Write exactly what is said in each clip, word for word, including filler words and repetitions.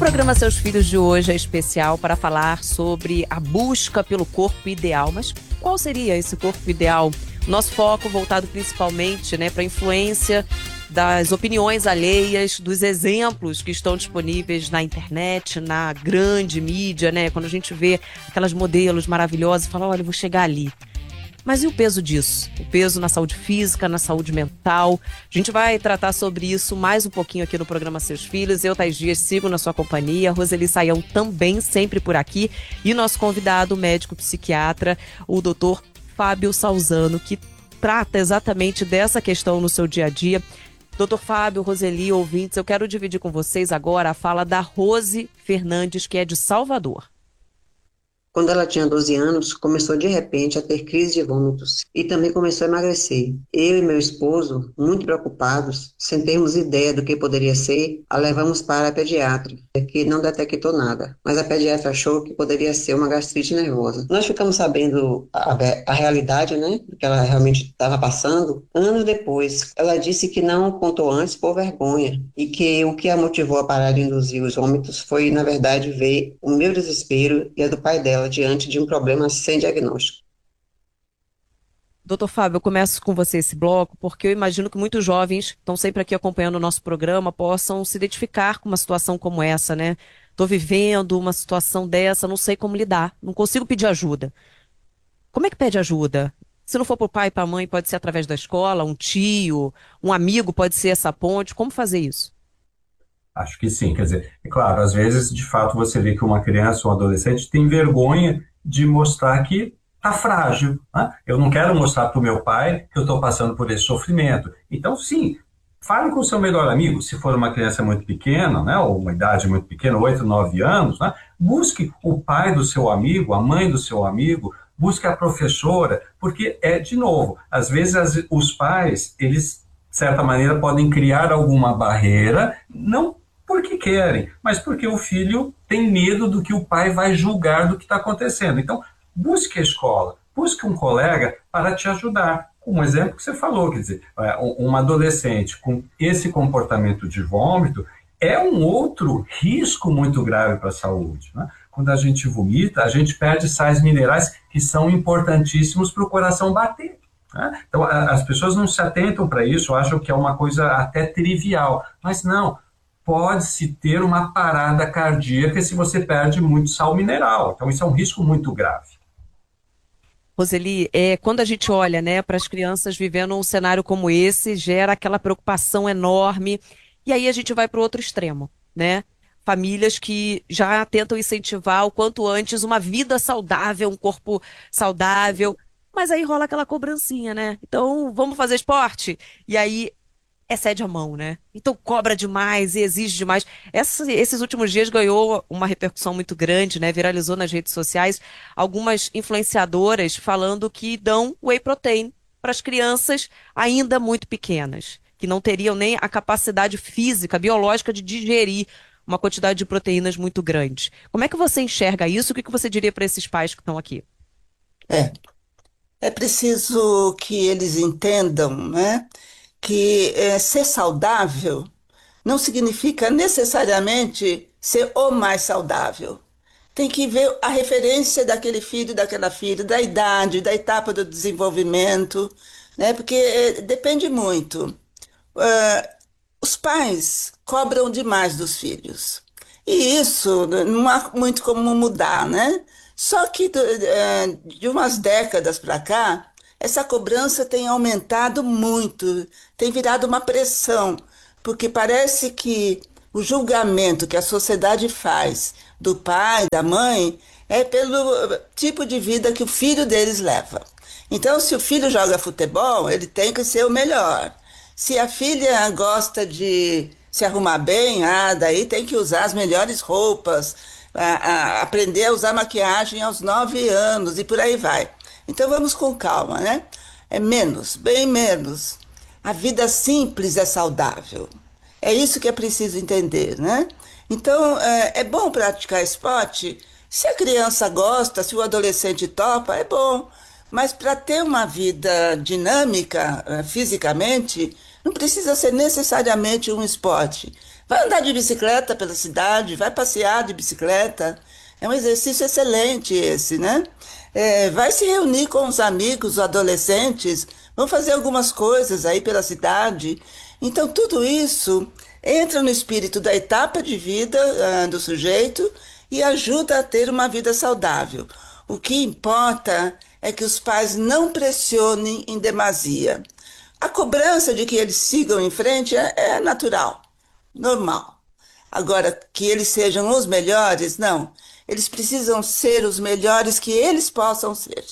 programa Seus Filhos de hoje é especial para falar sobre a busca pelo corpo ideal. Mas qual seria esse corpo ideal? Nosso foco voltado principalmente, né, para a influência das opiniões alheias, dos exemplos que estão disponíveis na internet, na grande mídia, né? Quando a gente vê aquelas modelos maravilhosas e fala, olha, eu vou chegar ali. Mas e o peso disso? O peso na saúde física, na saúde mental? A gente vai tratar sobre isso mais um pouquinho aqui no programa Seus Filhos. Eu, Thais Dias, sigo na sua companhia. Roseli Saião também, sempre por aqui. E nosso convidado, o médico psiquiatra, o doutor Fábio Salzano, que trata exatamente dessa questão no seu dia a dia. doutor Fábio, Roseli, ouvintes, eu quero dividir com vocês agora a fala da Rose Fernandes, que é de Salvador. Quando ela tinha doze anos, começou de repente a ter crise de vômitos e também começou a emagrecer. Eu e meu esposo, muito preocupados, sem termos ideia do que poderia ser, a levamos para a pediatra, que não detectou nada, mas a pediatra achou que poderia ser uma gastrite nervosa. Nós ficamos sabendo a, a realidade, né, do que ela realmente estava passando, anos depois. Ela disse que não contou antes por vergonha e que o que a motivou a parar de induzir os vômitos foi, na verdade, ver o meu desespero e a do pai dela diante de um problema sem diagnóstico. doutor Fábio, eu começo com você esse bloco, porque eu imagino que muitos jovens que estão sempre aqui acompanhando o nosso programa possam se identificar com uma situação como essa, né? Estou vivendo uma situação dessa, não sei como lidar, não consigo pedir ajuda. Como é que pede ajuda? Se não for para o pai e para a mãe, pode ser através da escola, um tio, um amigo pode ser essa ponte. Como fazer isso? Acho que sim, quer dizer, é claro, às vezes, de fato, você vê que uma criança ou um adolescente tem vergonha de mostrar que está frágil, né? Eu não quero mostrar para o meu pai que eu estou passando por esse sofrimento. Então, sim, fale com o seu melhor amigo, se for uma criança muito pequena, né, ou uma idade muito pequena, oito, nove anos, né, busque o pai do seu amigo, a mãe do seu amigo, busque a professora, porque, é de novo, às vezes as, os pais, eles, de certa maneira, podem criar alguma barreira, não porque querem, mas porque o filho tem medo do que o pai vai julgar do que está acontecendo. Então, busque a escola, busque um colega para te ajudar. Um exemplo que você falou, quer dizer, uma adolescente com esse comportamento de vômito é um outro risco muito grave para a saúde, né? Quando a gente vomita, a gente perde sais minerais que são importantíssimos para o coração bater, né? Então, as pessoas não se atentam para isso, acham que é uma coisa até trivial, mas não. Pode-se ter uma parada cardíaca se você perde muito sal mineral. Então, isso é um risco muito grave. Roseli, é, quando a gente olha, né, para as crianças vivendo um cenário como esse, gera aquela preocupação enorme. E aí a gente vai para o outro extremo, né? Famílias que já tentam incentivar o quanto antes uma vida saudável, um corpo saudável. Mas aí rola aquela cobrancinha, né? Então, vamos fazer esporte? E aí excede a mão, né? Então cobra demais e exige demais. Essa- esses últimos dias ganhou uma repercussão muito grande, né? Viralizou nas redes sociais algumas influenciadoras falando que dão whey protein para as crianças ainda muito pequenas, que não teriam nem a capacidade física, biológica de digerir uma quantidade de proteínas muito grande. Como é que você enxerga isso? O que que você diria para esses pais que estão aqui? É, é preciso que eles entendam, né, que eh, ser saudável não significa necessariamente ser o mais saudável. Tem que ver a referência daquele filho, daquela filha, da idade, da etapa do desenvolvimento, né, porque eh, depende muito. Ah, os pais cobram demais dos filhos. E isso não há muito como mudar, né? Só que do- eh, de umas décadas para cá, essa cobrança tem aumentado muito, tem virado uma pressão, porque parece que o julgamento que a sociedade faz do pai, da mãe, é pelo tipo de vida que o filho deles leva. Então, se o filho joga futebol, ele tem que ser o melhor. Se a filha gosta de se arrumar bem, ah, daí tem que usar as melhores roupas, a- a- aprender a usar maquiagem aos nove anos e por aí vai. Então vamos com calma, né? É menos, bem menos. A vida simples é saudável. É isso que é preciso entender, né? Então, é, é bom praticar esporte. Se a criança gosta, se o adolescente topa, é bom. Mas para ter uma vida dinâmica, eh, fisicamente, não precisa ser necessariamente um esporte. Vai andar de bicicleta pela cidade, vai passear de bicicleta. É um exercício excelente esse, né? É, vai se reunir com os amigos, os adolescentes, vão fazer algumas coisas aí pela cidade. Então, tudo isso entra no espírito da etapa de vida, ah, do sujeito e ajuda a ter uma vida saudável. O que importa é que os pais não pressionem em demasia. A cobrança de que eles sigam em frente é, é natural, normal. Agora, que eles sejam os melhores, não. Eles precisam ser os melhores que eles possam ser.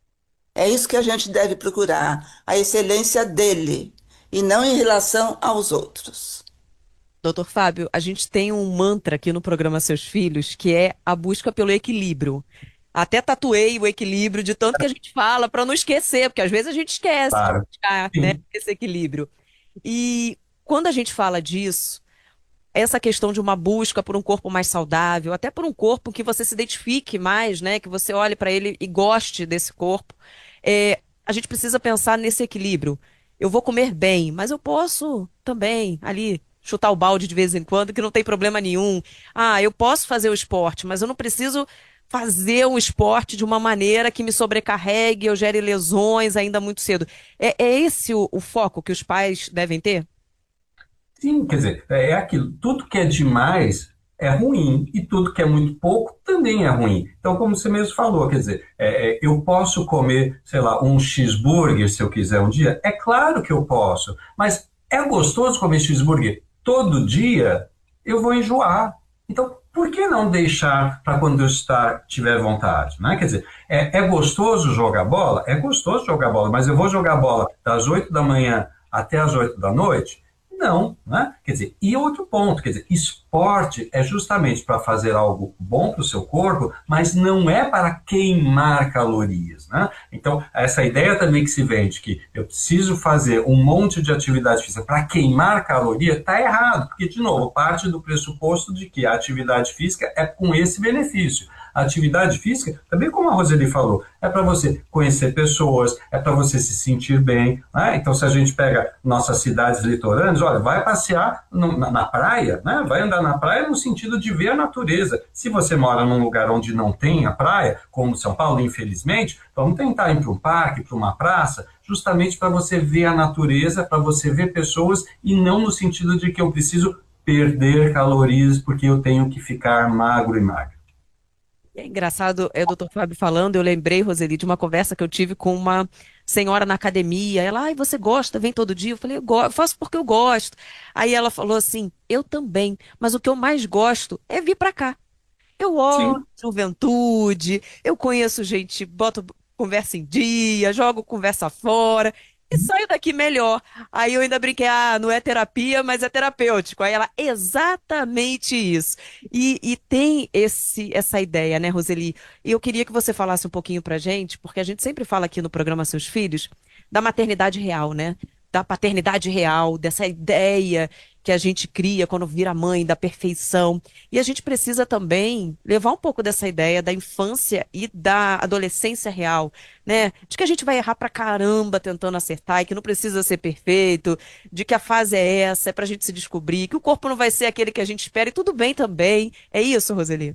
É isso que a gente deve procurar, a excelência dele, e não em relação aos outros. Doutor Fábio, a gente tem um mantra aqui no programa Seus Filhos, que é a busca pelo equilíbrio. Até tatuei o equilíbrio de tanto que a gente fala para não esquecer, porque às vezes a gente esquece de Claro. buscar, né, Sim. esse equilíbrio. E quando a gente fala disso, essa questão de uma busca por um corpo mais saudável, até por um corpo que você se identifique mais, né, que você olhe para ele e goste desse corpo, é, a gente precisa pensar nesse equilíbrio. Eu vou comer bem, mas eu posso também ali chutar o balde de vez em quando, que não tem problema nenhum. Ah, eu posso fazer o esporte, mas eu não preciso fazer o esporte de uma maneira que me sobrecarregue, eu gere lesões ainda muito cedo. É, é esse o, o foco que os pais devem ter? Sim, quer dizer, é é aquilo. Tudo que é demais é ruim e tudo que é muito pouco também é ruim. Então, como você mesmo falou, quer dizer, é, é, eu posso comer, sei lá, um cheeseburger se eu quiser um dia? É claro que eu posso, mas é gostoso comer cheeseburger todo dia? Eu vou enjoar. Então, por que não deixar para quando eu estar, tiver vontade, né? Quer dizer, é, é gostoso jogar bola? É gostoso jogar bola, mas eu vou jogar bola das oito da manhã até as oito da noite? Não, né? Quer dizer, e outro ponto, quer dizer, esporte é justamente para fazer algo bom para o seu corpo, mas não é para queimar calorias, né? Então, essa ideia também que se vende, que eu preciso fazer um monte de atividade física para queimar caloria, está errado, porque, de novo, parte do pressuposto de que a atividade física é com esse benefício. A atividade física, também como a Roseli falou, é para você conhecer pessoas, é para você se sentir bem, né? Então, se a gente pega nossas cidades litorâneas, olha, vai passear no, na, na praia, né? Vai andar na praia no sentido de ver a natureza. Se você mora num lugar onde não tem a praia, como São Paulo, infelizmente, vamos tentar ir para um parque, para uma praça, justamente para você ver a natureza, para você ver pessoas, e não no sentido de que eu preciso perder calorias porque eu tenho que ficar magro e magro. É engraçado, é o doutor Fábio falando, eu lembrei, Roseli, de uma conversa que eu tive com uma senhora na academia. Ela, ai, você gosta, vem todo dia? Eu falei, eu go- eu faço porque eu gosto. Aí ela falou assim, eu também, mas o que eu mais gosto é vir pra cá. Eu olho Sim. juventude, eu conheço gente, boto conversa em dia, jogo conversa fora e saio daqui melhor. Aí eu ainda brinquei, ah, não é terapia, mas é terapêutico. Aí ela, exatamente isso. E, e tem esse, essa ideia, né, Roseli? E eu queria que você falasse um pouquinho pra gente, porque a gente sempre fala aqui no programa Seus Filhos, da maternidade real, né? Da paternidade real, dessa ideia que a gente cria quando vira mãe, da perfeição. E a gente precisa também levar um pouco dessa ideia da infância e da adolescência real, né? De que a gente vai errar pra caramba tentando acertar e que não precisa ser perfeito, de que a fase é essa, é pra gente se descobrir, que o corpo não vai ser aquele que a gente espera e tudo bem também. É isso, Roseli?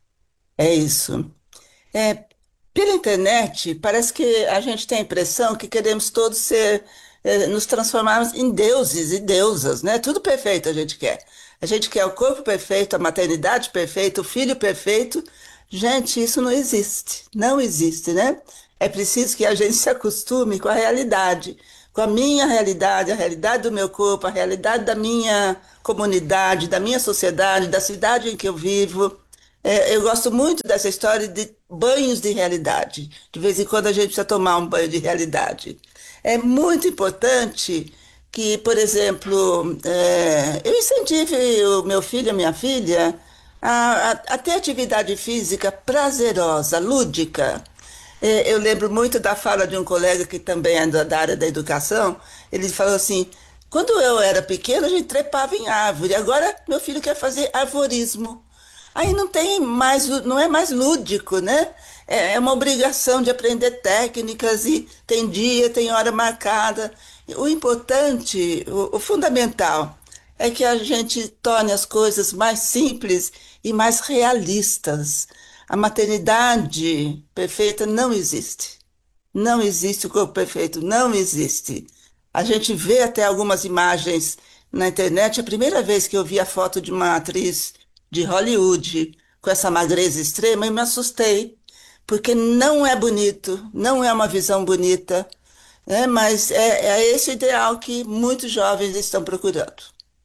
É isso. É, pela internet, parece que a gente tem a impressão que queremos todos ser, eh, nos transformarmos em deuses e deusas, né? Tudo perfeito a gente quer. A gente quer o corpo perfeito, a maternidade perfeita, o filho perfeito. Gente, isso não existe. Não existe, né? É preciso que a gente se acostume com a realidade, com a minha realidade, a realidade do meu corpo, a realidade da minha comunidade, da minha sociedade, da cidade em que eu vivo. É, eu gosto muito dessa história de banhos de realidade. De vez em quando a gente precisa tomar um banho de realidade. É muito importante que, por exemplo, é, eu incentive o meu filho, a minha filha, a, a, a ter atividade física prazerosa, lúdica. É, eu lembro muito da fala de um colega que também é da da área da educação. Ele falou assim: quando eu era pequeno, a gente trepava em árvore. Agora, meu filho quer fazer arvorismo. Aí não tem mais, não é mais lúdico, né? É é uma obrigação de aprender técnicas e tem dia, tem hora marcada. O importante, o, o fundamental é que a gente torne as coisas mais simples e mais realistas. A maternidade perfeita não existe. Não existe o corpo perfeito, não existe. A gente vê até algumas imagens na internet. A primeira vez que eu vi a foto de uma atriz de Hollywood com essa magreza extrema, eu me assustei, porque não é bonito, não é uma visão bonita, né? Mas é, é esse o ideal que muitos jovens estão procurando.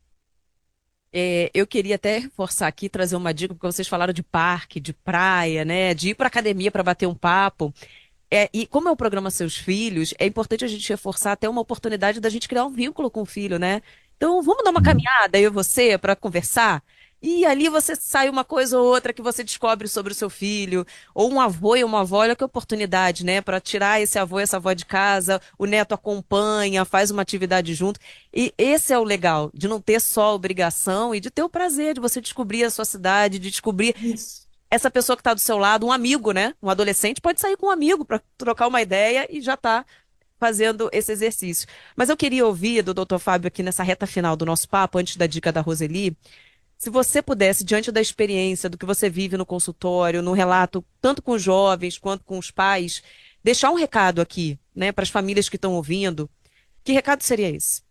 É, eu queria até reforçar aqui, trazer uma dica, porque vocês falaram de parque, de praia, né? De ir para academia para bater um papo. É, e como é o programa Seus Filhos, é importante a gente reforçar até uma oportunidade da gente criar um vínculo com o filho, né? Então, vamos dar uma caminhada, eu e você, para conversar? E ali você sai uma coisa ou outra que você descobre sobre o seu filho, ou um avô e uma avó, olha que oportunidade, né? Para tirar esse avô e essa avó de casa, o neto acompanha, faz uma atividade junto. E esse é o legal, de não ter só a obrigação e de ter o prazer de você descobrir a sua cidade, de descobrir Isso. essa pessoa que está do seu lado, um amigo, né? Um adolescente pode sair com um amigo para trocar uma ideia e já está fazendo esse exercício. Mas eu queria ouvir do doutor Fábio aqui nessa reta final do nosso papo, antes da dica da Roseli, se você pudesse, diante da experiência, do que você vive no consultório, no relato, tanto com os jovens quanto com os pais, deixar um recado aqui, né, para as famílias que estão ouvindo, que recado seria esse?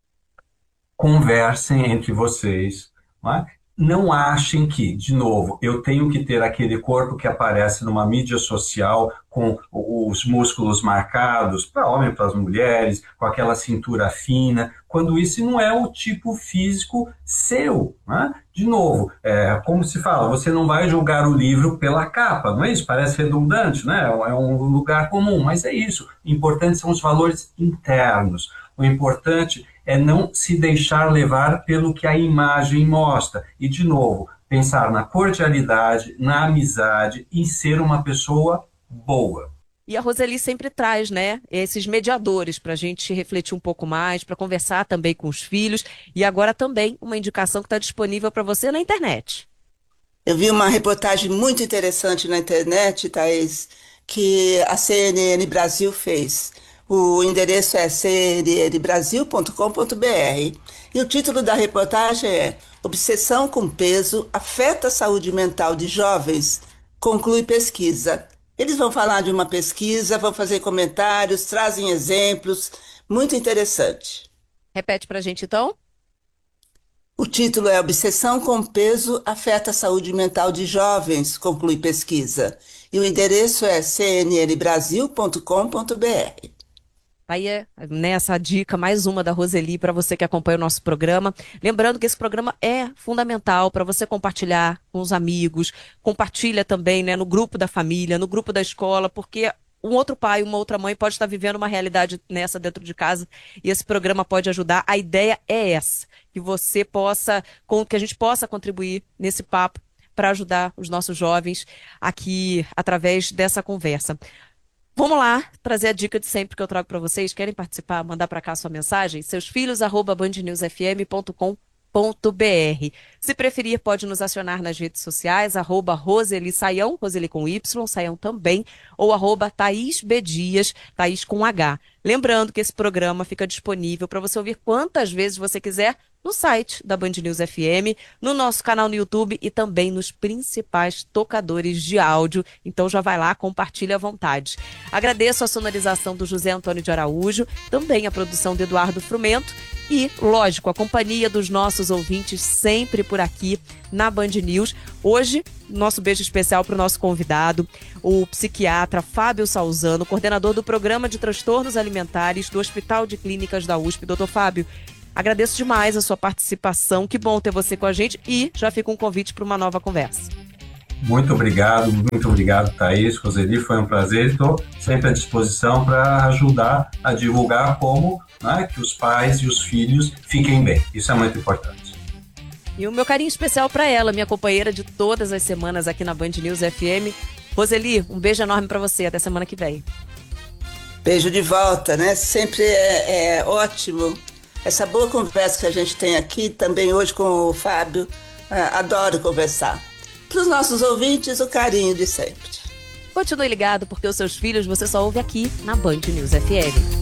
Conversem entre vocês, não é? Não achem que, de novo, eu tenho que ter aquele corpo que aparece numa mídia social com os músculos marcados, para homem e para as mulheres, com aquela cintura fina, quando isso não é o tipo físico seu, né? De novo, é, como se fala, você não vai julgar o livro pela capa, não é isso? Parece redundante, né? É um lugar comum, mas é isso. O importante são os valores internos. O importante é não se deixar levar pelo que a imagem mostra. E, de novo, pensar na cordialidade, na amizade e ser uma pessoa boa. E a Roseli sempre traz, né, esses mediadores para a gente refletir um pouco mais, para conversar também com os filhos. E agora também uma indicação que está disponível para você na internet. Eu vi uma reportagem muito interessante na internet, Thaís, que a C N N Brasil fez. O endereço é c n n brasil ponto com ponto b r e o título da reportagem é Obsessão com peso afeta a saúde mental de jovens, conclui pesquisa. Eles vão falar de uma pesquisa, vão fazer comentários, trazem exemplos, muito interessante. Repete para a gente então. O título é Obsessão com peso afeta a saúde mental de jovens, conclui pesquisa. E o endereço é c n n brasil ponto com ponto b r. Aí é nessa dica, mais uma da Roseli para você que acompanha o nosso programa. Lembrando que esse programa é fundamental para você compartilhar com os amigos, compartilha também, né, no grupo da família, no grupo da escola, porque um outro pai, uma outra mãe pode estar vivendo uma realidade nessa dentro de casa e esse programa pode ajudar. A ideia é essa, que você possa, com que a gente possa contribuir nesse papo para ajudar os nossos jovens aqui através dessa conversa. Vamos lá, trazer a dica de sempre que eu trago para vocês. Querem participar? Mandar para cá a sua mensagem? seusfilhos arroba band news f m ponto com ponto b r. Se preferir, pode nos acionar nas redes sociais, arroba Roseli Saião, Roseli com Y, Saião também, ou arroba Thaís B. Dias, Thaís com H. Lembrando que esse programa fica disponível para você ouvir quantas vezes você quiser no site da Band News F M, no nosso canal no YouTube e também nos principais tocadores de áudio. Então já vai lá, compartilha à vontade. Agradeço a sonorização do José Antônio de Araújo, também a produção do Eduardo Frumento e, lógico, a companhia dos nossos ouvintes sempre por aqui na Band News. Hoje, nosso beijo especial para o nosso convidado, o psiquiatra Fábio Salzano, coordenador do Programa de Transtornos Alimentares do Hospital de Clínicas da U S P. Doutor Fábio, agradeço demais a sua participação, que bom ter você com a gente e já fica um convite para uma nova conversa. Muito obrigado, muito obrigado, Thaís, Roseli, foi um prazer, estou sempre à disposição para ajudar a divulgar como, né, que os pais e os filhos fiquem bem, isso é muito importante. E o meu carinho especial para ela, minha companheira de todas as semanas aqui na Band News F M. Roseli, um beijo enorme para você, até semana que vem. Beijo de volta, né? Sempre é, é ótimo essa boa conversa que a gente tem aqui, também hoje com o Fábio. Adoro conversar. Para os nossos ouvintes, o carinho de sempre. Continue ligado, porque os seus filhos você só ouve aqui na Band News F M.